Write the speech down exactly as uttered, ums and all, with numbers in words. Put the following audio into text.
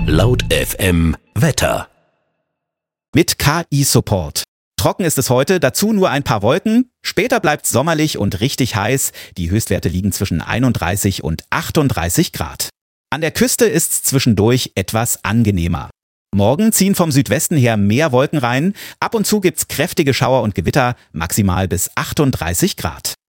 Laut F M Wetter. Mit K I-Support. Trocken ist es heute, dazu nur ein paar Wolken. Später bleibt's sommerlich und richtig heiß. Die Höchstwerte liegen zwischen einunddreißig und achtunddreißig Grad. An der Küste ist's zwischendurch etwas angenehmer. Morgen ziehen vom Südwesten her mehr Wolken rein. Ab und zu gibt's kräftige Schauer und Gewitter, maximal bis achtunddreißig Grad.